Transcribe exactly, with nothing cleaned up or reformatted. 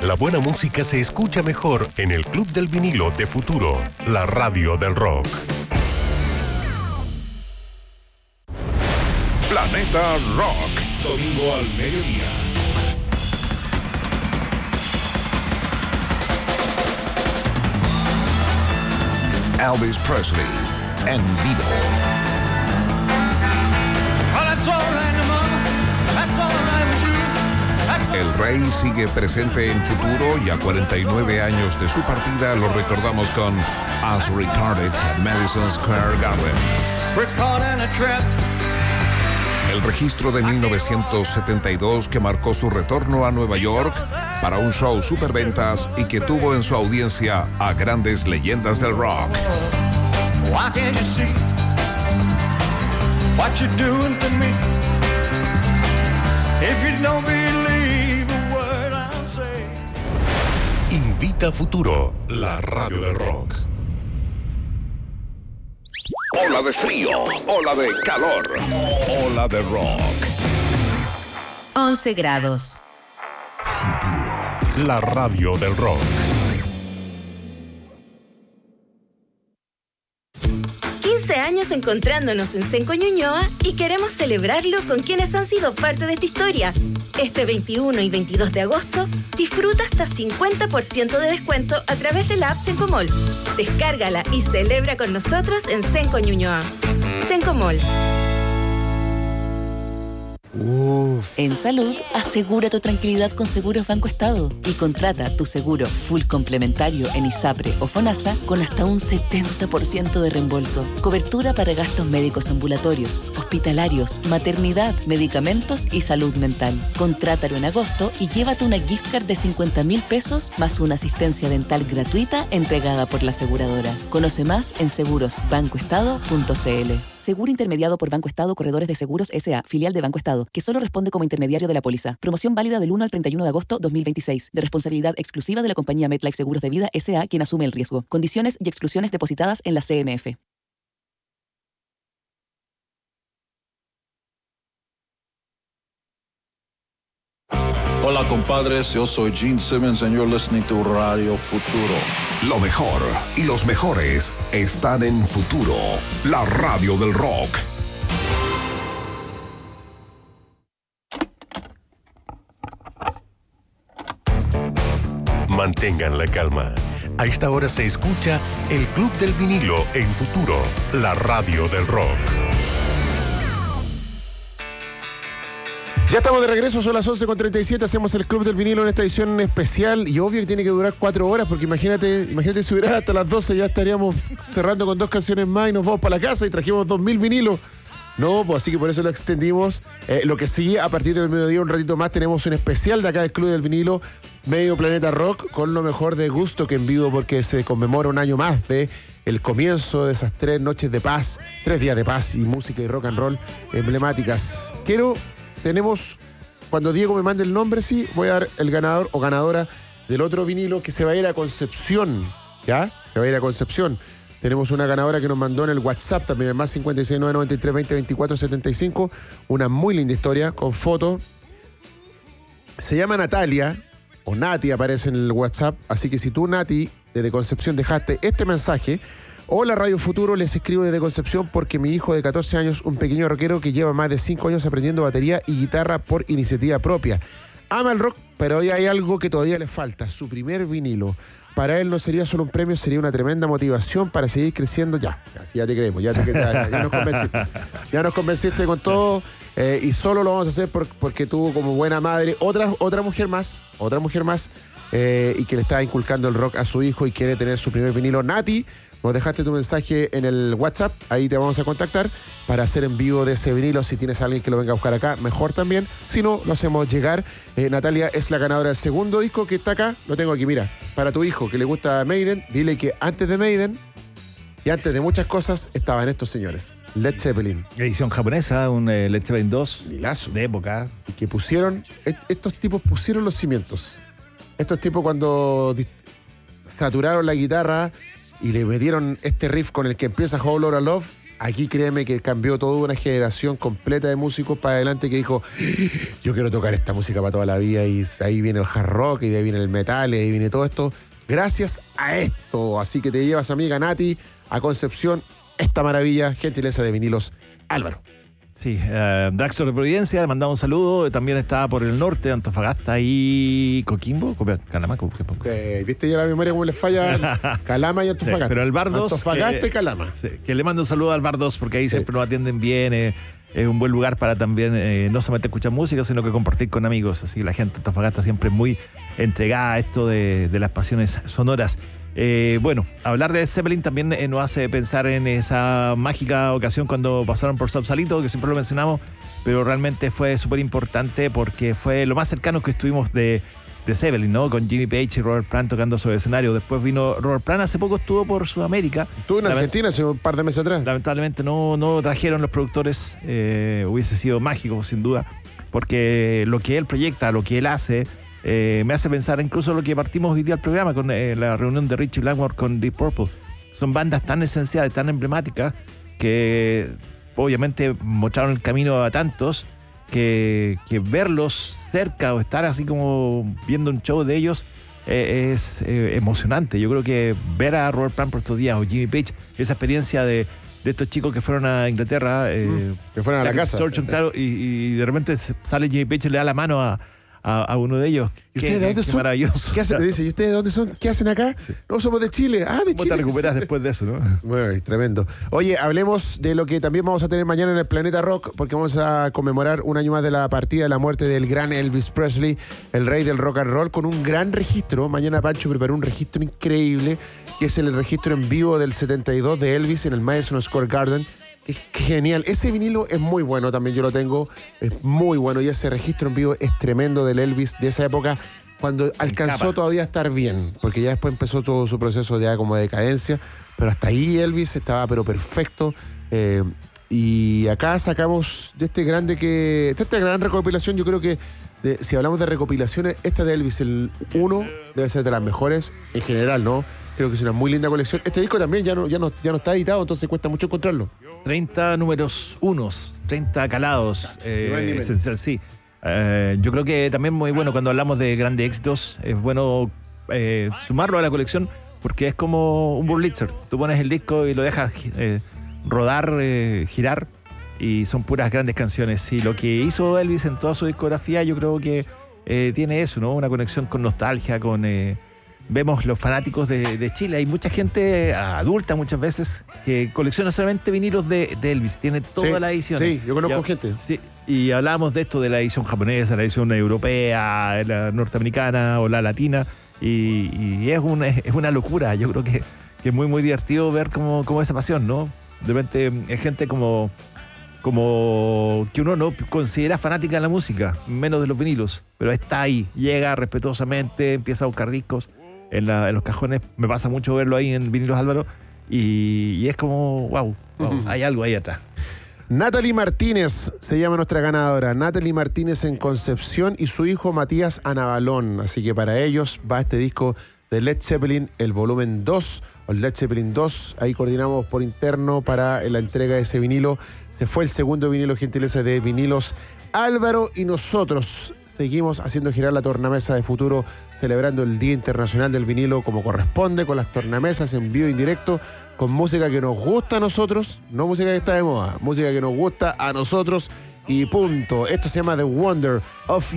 La buena música se escucha mejor en el Club del Vinilo de Futuro, la radio del rock. Planeta Rock, domingo al mediodía. Elvis Presley en vivo. El rey sigue presente en Futuro y a cuarenta y nueve años de su partida lo recordamos con As Recorded at Madison Square Garden. El registro de mil novecientos setenta y dos que marcó su retorno a Nueva York para un show superventas y que tuvo en su audiencia a grandes leyendas del rock. Invita Futuro, la radio del rock. Ola de frío, ola de calor, ola de rock. once grados. Futuro, la radio del rock. quince años encontrándonos en Cenco Ñuñoa y queremos celebrarlo con quienes han sido parte de esta historia. Este veintiuno y veintidós de agosto, disfruta hasta cincuenta por ciento de descuento a través de la app Cenco Malls. Descárgala y celebra con nosotros en Cenco Ñuñoa. Cenco Malls. Uf. En salud, asegura tu tranquilidad con Seguros Banco Estado y contrata tu seguro full complementario en ISAPRE o FONASA con hasta un setenta por ciento de reembolso. Cobertura para gastos médicos ambulatorios, hospitalarios, maternidad, medicamentos y salud mental. Contrátalo en agosto y llévate una gift card de cincuenta mil pesos más una asistencia dental gratuita entregada por la aseguradora. Conoce más en seguros banco estado punto c l. Seguro intermediado por Banco Estado Corredores de Seguros S A, filial de Banco Estado, que solo responde como intermediario de la póliza. Promoción válida del uno al treinta y uno de agosto dos mil veintiséis, de responsabilidad exclusiva de la compañía MetLife Seguros de Vida S A, quien asume el riesgo. Condiciones y exclusiones depositadas en la C M F. Hola compadres, yo soy Gene Simmons and you're listening to Radio Futuro. Lo mejor y los mejores están en Futuro, la radio del rock. Mantengan la calma. A esta hora se escucha el Club del Vinilo en Futuro, la radio del rock. Ya estamos de regreso, son las once con treinta y siete, hacemos el Club del Vinilo en esta edición especial y obvio que tiene que durar cuatro horas porque imagínate, imagínate si hubiera hasta las doce ya estaríamos cerrando con dos canciones más y nos vamos para la casa y trajimos dos mil vinilos. No, pues así que por eso lo extendimos. Eh, lo que sí, a partir del mediodía, un ratito más, tenemos un especial de acá del Club del Vinilo, Medio Planeta Rock, con lo mejor de gusto que en vivo porque se conmemora un año más de el comienzo de esas tres noches de paz, tres días de paz y música y rock and roll emblemáticas. Quiero... Tenemos, cuando Diego me mande el nombre, sí, voy a dar el ganador o ganadora del otro vinilo que se va a ir a Concepción, ¿ya? Se va a ir a Concepción. Tenemos una ganadora que nos mandó en el WhatsApp también, el más cincuenta y seis nueve noventa y tres veinte veinticuatro setenta y cinco, una muy linda historia con foto. Se llama Natalia, o Nati aparece en el WhatsApp, así que si tú, Nati, desde Concepción dejaste este mensaje... Hola Radio Futuro, les escribo desde Concepción porque mi hijo de catorce años, un pequeño rockero que lleva más de cinco años aprendiendo batería y guitarra por iniciativa propia. Ama el rock, pero hoy hay algo que todavía le falta, su primer vinilo. Para él no sería solo un premio, sería una tremenda motivación para seguir creciendo. Ya, así ya te creemos, ya, te, ya, ya nos convenciste. Ya nos convenciste con todo eh, y solo lo vamos a hacer por, porque tú como buena madre, otra, otra mujer más, otra mujer más eh, y que le está inculcando el rock a su hijo y quiere tener su primer vinilo. Nati, nos dejaste tu mensaje en el WhatsApp, ahí te vamos a contactar para hacer envío de ese vinilo. Si tienes a alguien que lo venga a buscar acá, mejor también. Si no, lo hacemos llegar. Eh, Natalia es la ganadora del segundo disco que está acá. Lo tengo aquí, mira. Para tu hijo que le gusta Maiden, dile que antes de Maiden y antes de muchas cosas estaban estos señores. Led Zeppelin. Edición japonesa, un eh, Led Zeppelin dos. Lilazo. De época. Y que pusieron, est- estos tipos pusieron los cimientos. Estos tipos cuando di- saturaron la guitarra y le metieron este riff con el que empieza Whole Lotta Love, aquí créeme que cambió toda una generación completa de músicos para adelante que dijo, yo quiero tocar esta música para toda la vida, y ahí viene el hard rock, y de ahí viene el metal, y de ahí viene todo esto, gracias a esto. Así que te llevas, amiga Nati, a Concepción, esta maravilla, gentileza de Vinilos Álvaro. Sí, uh, Draxor de Providencia, le mandamos un saludo. También está por el norte, Antofagasta y Coquimbo. Calama, Coquimbo. Eh, ¿Viste ya la memoria cómo les falla? Calama y Antofagasta. Sí, pero el Bardos. Antofagasta que, y Calama. Sí, que le mando un saludo al Bardos porque ahí sí. siempre nos atienden bien. Eh, es un buen lugar para también eh, no solamente escuchar música, sino que compartir con amigos. Así que la gente de Antofagasta siempre muy entregada a esto de, de las pasiones sonoras. Eh, bueno, hablar de Zeppelin también eh, nos hace pensar en esa mágica ocasión cuando pasaron por Sausalito, que siempre lo mencionamos, pero realmente fue súper importante porque fue lo más cercano que estuvimos de, de Zeppelin, ¿no? Con Jimmy Page y Robert Plant tocando sobre el escenario. Después vino Robert Plant, hace poco estuvo por Sudamérica. Estuvo en Lament- Argentina hace un par de meses atrás. Lamentablemente no, no trajeron los productores, eh, hubiese sido mágico sin duda, porque lo que él proyecta, lo que él hace, Eh, me hace pensar incluso lo que partimos hoy día al programa con eh, la reunión de Richie Blackmore con Deep Purple. Son bandas tan esenciales, tan emblemáticas, que obviamente mostraron el camino a tantos que, que verlos cerca o estar así como viendo un show de ellos eh, es eh, emocionante. Yo creo que ver a Robert Plant por estos días o Jimmy Page, esa experiencia de, de estos chicos que fueron a Inglaterra, eh, mm, que fueron a la casa, Churchill, claro, y, y de repente sale Jimmy Page y le da la mano a A, a uno de ellos. ¿Y ustedes de dónde son? Maravilloso. ¿Qué hacen? Le dice, ¿y ustedes de dónde son? ¿Qué hacen acá? Sí. No, somos de Chile. Ah, de ¿Cómo Chile. ¿Cómo te recuperas después de eso, no? Bueno, tremendo. Oye, hablemos de lo que también vamos a tener mañana en el Planeta Rock, porque vamos a conmemorar un año más de la partida, de la muerte del gran Elvis Presley, el rey del rock and roll, con un gran registro. Mañana Pancho preparó un registro increíble, que es el registro en vivo del setenta y dos de Elvis en el Madison Square Garden. Es genial. Ese vinilo es muy bueno también, yo lo tengo, es muy bueno, y ese registro en vivo es tremendo del Elvis de esa época, cuando alcanzó todavía a estar bien, porque ya después empezó todo su proceso ya como de decadencia, pero hasta ahí Elvis estaba pero perfecto. Eh, y acá sacamos de este grande que, de esta gran recopilación, yo creo que de, si hablamos de recopilaciones, esta de Elvis, el uno, debe ser de las mejores en general, ¿no? Creo que es una muy linda colección. Este disco también ya no, ya no, ya no está editado, entonces cuesta mucho encontrarlo. treinta números unos, treinta calados, eh, esencial, sí. Eh, yo creo que también muy bueno cuando hablamos de grandes éxitos, es bueno eh, sumarlo a la colección, porque es como un Burlitzer. Tú pones el disco y lo dejas eh, rodar, eh, girar, y son puras grandes canciones. Y lo que hizo Elvis en toda su discografía, yo creo que eh, tiene eso, ¿no? Una conexión con nostalgia, con... Eh, vemos los fanáticos de, de Chile. Hay mucha gente adulta muchas veces que colecciona solamente vinilos de, de Elvis. Tiene toda sí, la edición. Sí, yo conozco y, gente. Sí, y hablábamos de esto de la edición japonesa, la edición europea, la norteamericana o la latina. Y, y es, una, es una locura. Yo creo que, que es muy, muy divertido ver cómo, cómo esa pasión, ¿no? De repente es gente como... como que uno no considera fanática de la música, menos de los vinilos, pero está ahí, llega respetuosamente, empieza a buscar discos en, la, en los cajones. Me pasa mucho verlo ahí en Vinilos Álvaro, y, y es como, wow, wow uh-huh. hay algo ahí atrás. Natalie Martínez se llama nuestra ganadora. Natalie Martínez en Concepción y su hijo Matías Anabalón. Así que para ellos va este disco de Led Zeppelin, el volumen dos, o Led Zeppelin dos. Ahí coordinamos por interno para la entrega de ese vinilo. Se fue el segundo vinilo, gentileza de Vinilos Álvaro, y nosotros seguimos haciendo girar la tornamesa de futuro, celebrando el Día Internacional del Vinilo como corresponde, con las tornamesas en vivo y en directo, con música que nos gusta a nosotros, no música que está de moda, música que nos gusta a nosotros, y punto. Esto se llama The Wonder of